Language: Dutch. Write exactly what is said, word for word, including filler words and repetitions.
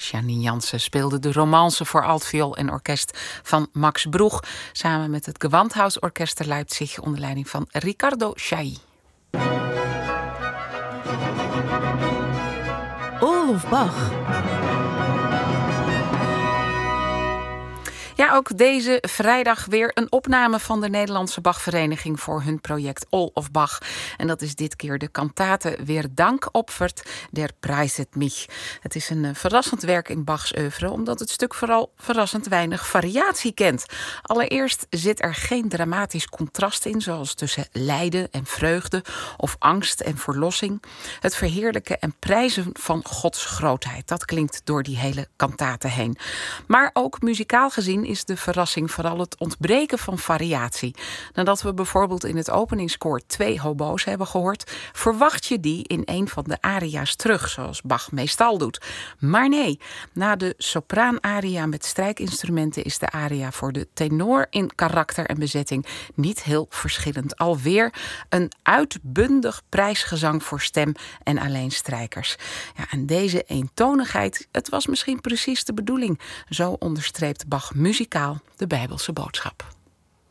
Janine Jansen speelde de romance voor altviool en orkest van Max Broeg, samen met het Gewandhausorchester Leipzig onder leiding van Riccardo Chailly. All of Bach. Ja, ook deze vrijdag weer een opname van de Nederlandse Bachvereniging voor hun project All of Bach. En dat is dit keer de kantate Weer Dank opfert der Preiset mich. Het is een uh, verrassend werk in Bachs oeuvre, omdat het stuk vooral verrassend weinig variatie kent. Allereerst zit er geen dramatisch contrast in, zoals tussen lijden en vreugde of angst en verlossing. Het verheerlijken en prijzen van Gods grootheid, dat klinkt door die hele kantate heen. Maar ook muzikaal gezien is de verrassing vooral het ontbreken van variatie. Nadat we bijvoorbeeld in het openingskoor twee hobo's hebben gehoord, verwacht je die in een van de aria's terug, zoals Bach meestal doet. Maar nee, na de sopraanaria met strijkinstrumenten is de aria voor de tenor in karakter en bezetting niet heel verschillend. Alweer een uitbundig prijsgezang voor stem en alleen strijkers. Ja, en deze eentonigheid, het was misschien precies de bedoeling. Zo onderstreept Bach muzikaal de Bijbelse boodschap.